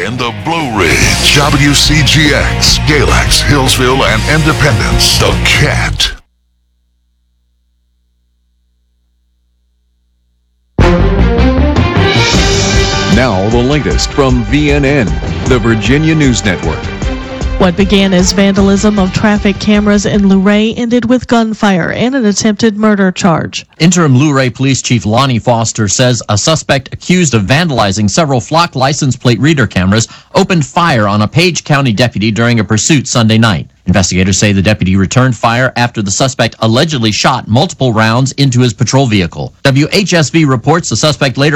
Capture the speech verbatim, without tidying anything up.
in the Blue Ridge. W C G X, Galax, Hillsville, and Independence. The Cat. Now the latest from V N N, the Virginia News Network. What began as vandalism of traffic cameras in Luray ended with gunfire and an attempted murder charge. Interim Luray Police Chief Lonnie Foster says a suspect accused of vandalizing several Flock license plate reader cameras opened fire on a Page County deputy during a pursuit Sunday night. Investigators say the deputy returned fire after the suspect allegedly shot multiple rounds into his patrol vehicle. W H S V reports the suspect later